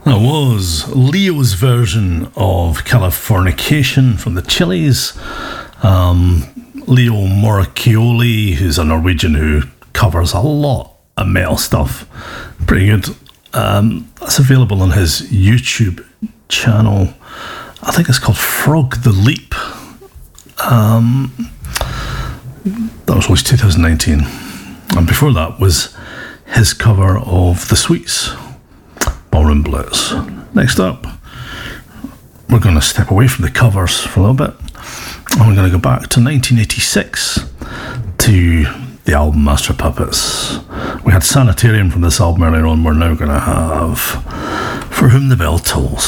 That was Leo's version of Californication from the Chili's. Leo Moracchioli, who's a Norwegian who covers a lot of metal stuff. Pretty good. That's available on his YouTube channel. I think it's called Frog the Leap. That was released 2019. And before that was his cover of The Sweets, Ballroom Blues. Next up, we're going to step away from the covers for a little bit, and we're going to go back to 1986 to the album Master Puppets. We had Sanitarium from this album earlier on. We're now going to have For Whom the Bell Tolls.